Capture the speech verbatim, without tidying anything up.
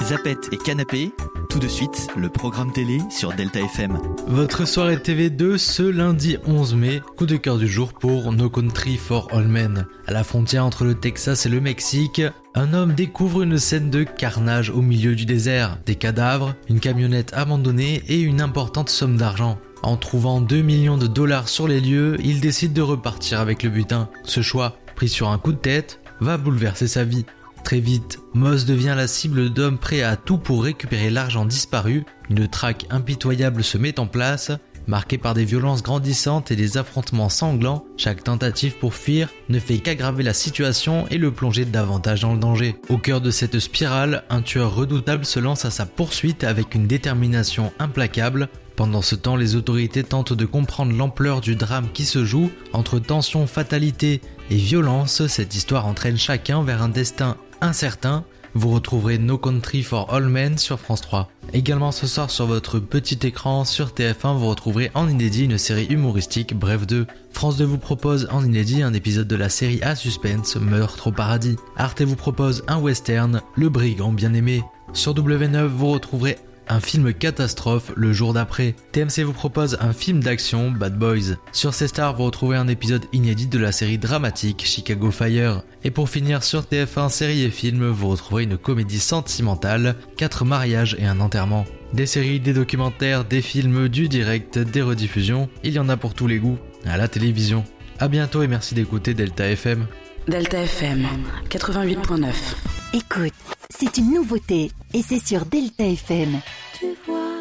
Zapette et Canapé, tout de suite, le programme télé sur Delta F M. Votre soirée T V deux ce lundi onze mai, coup de cœur du jour pour No Country for Old Men. À la frontière entre le Texas et le Mexique, un homme découvre une scène de carnage au milieu du désert, des cadavres, une camionnette abandonnée et une importante somme d'argent. En trouvant deux millions de dollars sur les lieux, il décide de repartir avec le butin. Ce choix, pris sur un coup de tête, va bouleverser sa vie. Très vite, Moss devient la cible d'hommes prêts à tout pour récupérer l'argent disparu. Une traque impitoyable se met en place, marquée par des violences grandissantes et des affrontements sanglants. Chaque tentative pour fuir ne fait qu'aggraver la situation et le plonger davantage dans le danger. Au cœur de cette spirale, un tueur redoutable se lance à sa poursuite avec une détermination implacable. Pendant ce temps, les autorités tentent de comprendre l'ampleur du drame qui se joue. Entre tension, fatalité et violence, cette histoire entraîne chacun vers un destin incertain. Vous retrouverez No Country for Old Men sur France trois. Également ce soir sur votre petit écran sur T F un, vous retrouverez en inédit une série humoristique, Bref deux. France deux vous propose en inédit un épisode de la série à suspense, Meurtre au paradis. Arte vous propose un western, Le brigand bien-aimé. Sur W neuf, vous retrouverez un film catastrophe, Le jour d'après. T M C vous propose un film d'action, Bad Boys. Sur C Star, vous retrouvez un épisode inédit de la série dramatique Chicago Fire. Et pour finir, sur T F un, série et film, vous retrouverez une comédie sentimentale, Quatre mariages et un enterrement. Des séries, des documentaires, des films, du direct, des rediffusions, il y en a pour tous les goûts, à la télévision. A bientôt et merci d'écouter Delta F M. Delta F M, quatre-vingt-huit virgule neuf. Écoute, c'est une nouveauté et c'est sur Delta F M. Tu vois